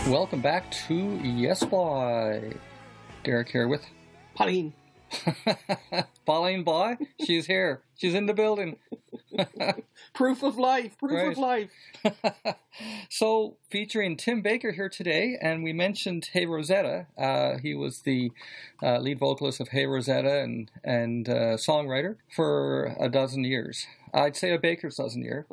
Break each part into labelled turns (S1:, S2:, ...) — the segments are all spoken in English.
S1: Welcome back to Yes Boy. Derek here with
S2: Pauline.
S1: Pauline Boy. She's here. She's in the building.
S2: Proof of life. Proof of life.
S1: So, featuring Tim Baker here today, and we mentioned Hey Rosetta. He was the lead vocalist of Hey Rosetta and songwriter for a dozen years. I'd say a baker's dozen years.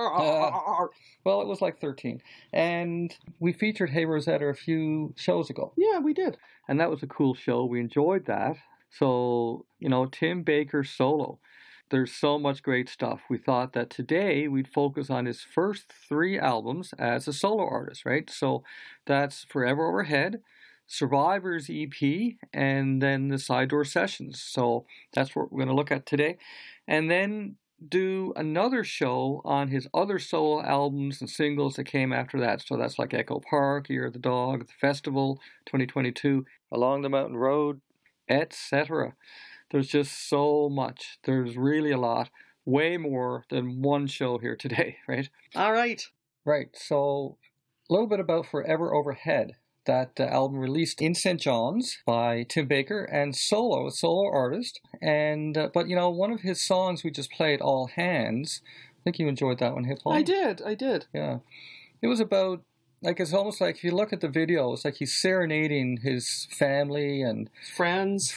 S1: Well, it was like 13. And we featured Hey Rosetta a few shows ago.
S2: Yeah, we did.
S1: And that was a cool show. We enjoyed that. So, Tim Baker solo. There's so much great stuff. We thought that today we'd focus on his first 3 albums as a solo artist, right? So that's Forever Overhead, Survivors EP, and then the Side Door Sessions. So that's what we're going to look at today. And then do another show on his other solo albums and singles that came after that. So that's like Echo Park, Year of the Dog, The Festival, 2022, Along the Mountain Road, etc. There's just so much. There's really a lot. Way more than one show here today, right?
S2: All right.
S1: Right. So a little bit about Forever Overhead. That album released in St. John's by Tim Baker and a solo artist. And but one of his songs we just played, All Hands. I think you enjoyed that one, hey Paul?
S2: I did.
S1: Yeah. It was about, it's almost like if you look at the video, it's like he's serenading his family and
S2: friends,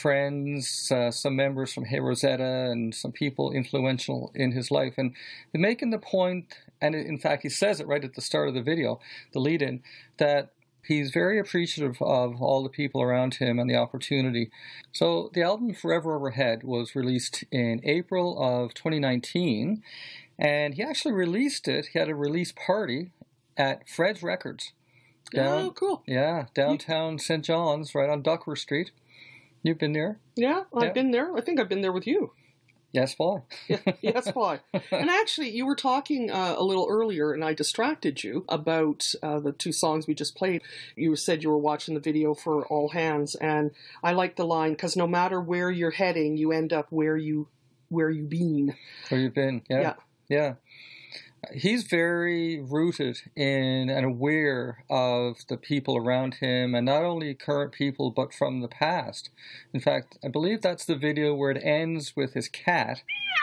S1: some members from Hey Rosetta and some people influential in his life. And making the point, and in fact he says it right at the start of the video, the lead-in, that he's very appreciative of all the people around him and the opportunity. So the album Forever Overhead was released in April of 2019, and he actually released it. He had a release party at Fred's Records.
S2: Oh, cool.
S1: Yeah, downtown St. John's, right on Duckworth Street. You've been there?
S2: Yeah, I've been there. I think I've been there with you.
S1: Yes, boy.
S2: Yes, boy. And actually, you were talking a little earlier, and I distracted you about the 2 songs we just played. You said you were watching the video for All Hands, and I like the line, because no matter where you're heading, you end up where you've been.
S1: Where you've been, yeah. He's very rooted in and aware of the people around him, and not only current people, but from the past. In fact, I believe that's the video where it ends with his cat.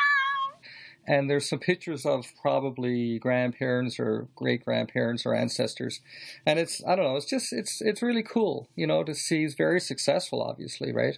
S1: And there's some pictures of probably grandparents or great-grandparents or ancestors. And it's really cool, to see. He's very successful, obviously, right?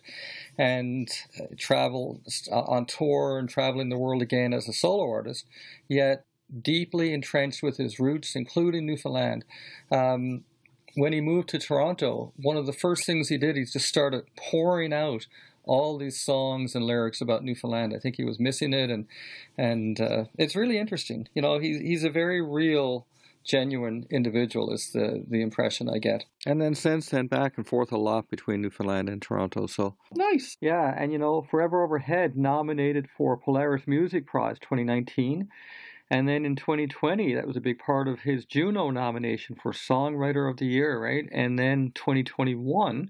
S1: And travel on tour and traveling the world again as a solo artist, yet deeply entrenched with his roots, including Newfoundland. When he moved to Toronto, one of the first things he did, he just started pouring out all these songs and lyrics about Newfoundland. I think he was missing it, and it's really interesting. He's a very real, genuine individual is the impression I get. And then since then, back and forth a lot between Newfoundland and Toronto. So
S2: nice.
S1: Yeah, and Forever Overhead nominated for Polaris Music Prize 2019. And then in 2020, that was a big part of his Juno nomination for Songwriter of the Year, right? And then 2021,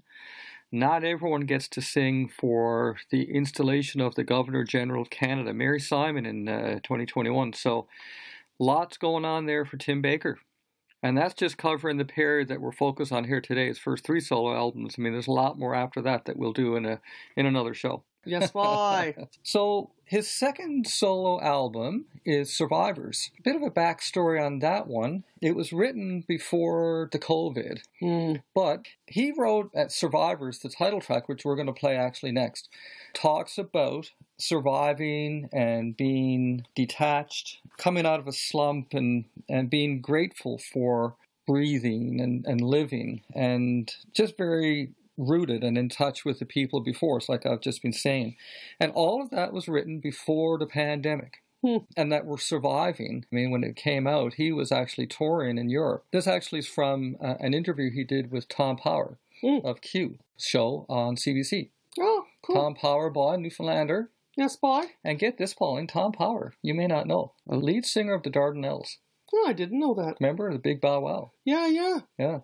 S1: not everyone gets to sing for the installation of the Governor General of Canada, Mary Simon, in 2021. So lots going on there for Tim Baker. And that's just covering the period that we're focused on here today, his first 3 solo albums. I mean, there's a lot more after that we'll do in another show.
S2: Yes, boy.
S1: So his second solo album is Survivors. A bit of a backstory on that one. It was written before the COVID, but he wrote at Survivors, the title track, which we're going to play actually next, talks about surviving and being detached, coming out of a slump and being grateful for breathing and living, and just very rooted and in touch with the people before us, like I've just been saying. And all of that was written before the pandemic. And that we're surviving. I mean, when it came out, he was actually touring in Europe. This actually is from an interview he did with Tom Power of Q show on CBC.
S2: Oh, cool.
S1: Tom Power, boy, Newfoundlander.
S2: Yes, boy.
S1: And get this, Pauline, Tom Power, you may not know, a lead singer of the Dardanelles.
S2: Oh, I didn't know that.
S1: Remember the Big Bow Wow?
S2: Yeah.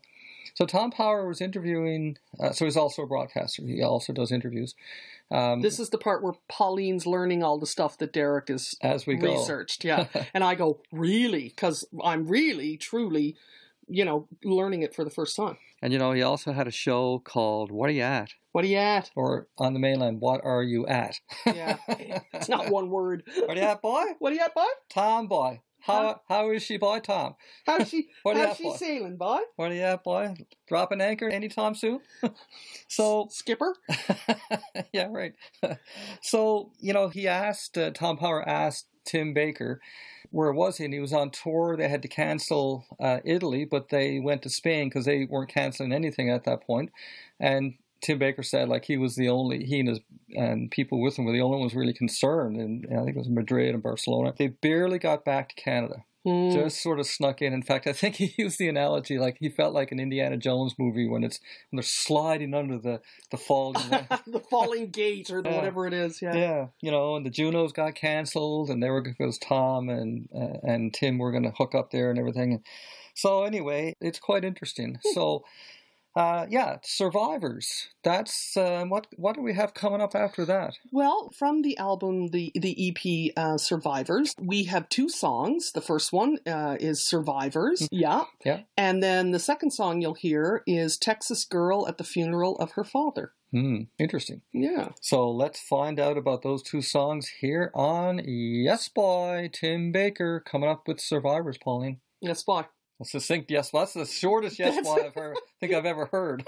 S1: So Tom Power was interviewing, so he's also a broadcaster. He also does interviews.
S2: This is the part where Pauline's learning all the stuff that Derek is
S1: as we go.
S2: Researched. Yeah. And I go, really? Because I'm really, truly learning it for the first time.
S1: And, he also had a show called What Are You At?
S2: What are you at?
S1: Or on the mainland, What Are You At?
S2: Yeah, it's not one word.
S1: What are you at, boy?
S2: What are you at, boy?
S1: Tom, boy. How is she, boy, Tom?
S2: How's she
S1: boy?
S2: sailing, boy?
S1: What are you at, boy? Drop an anchor anytime soon? So
S2: Skipper?
S1: Yeah, right. So, Tom Power asked Tim Baker, where was he? And he was on tour. They had to cancel Italy, but they went to Spain because they weren't canceling anything at that point. And Tim Baker said, he was the only, he and people with him were the only ones really concerned. And I think it was Madrid and Barcelona. They barely got back to Canada. Just sort of snuck in. In fact, I think he used the analogy he felt like an Indiana Jones movie when they're sliding under the falling
S2: the falling gate or whatever it is. Yeah.
S1: Yeah. And the Junos got canceled, and because Tom and Tim were going to hook up there and everything. So anyway, it's quite interesting. So. Survivors. That's what do we have coming up after that?
S2: Well, from the album, the EP Survivors, we have 2 songs. The first one is Survivors. Yeah. And then the second song you'll hear is Texas Girl at the Funeral of Her Father.
S1: Interesting.
S2: Yeah.
S1: So let's find out about those 2 songs here on Yes Boy. Tim Baker coming up with Survivors, Pauline.
S2: Yes Boy.
S1: That's succinct yes. Well, that's the shortest yes boy I've ever heard.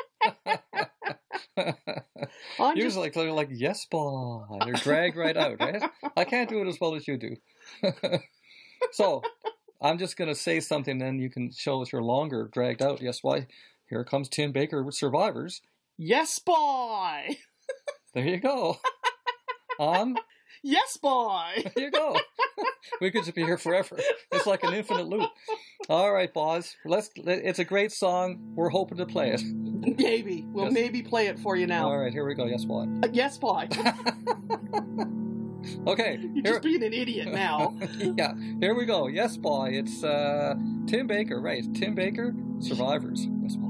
S1: Usually they're like yes boy. They're dragged right out, right? I can't do it as well as you do. So I'm just going to say something, then you can show us your longer dragged out yes boy. Here comes Tim Baker with Survivors.
S2: Yes boy.
S1: There you go.
S2: Yes boy.
S1: There you go. We could just be here forever. It's like an infinite loop. All right, boss. It's a great song. We're hoping to play it.
S2: Maybe. We'll maybe play it for you now.
S1: All right, here we go. Yes, boy.
S2: Yes, boy.
S1: Okay.
S2: You're just being an idiot now.
S1: Yeah. Here we go. Yes, boy. It's Tim Baker, right? Tim Baker, Survivors. Yes, boy.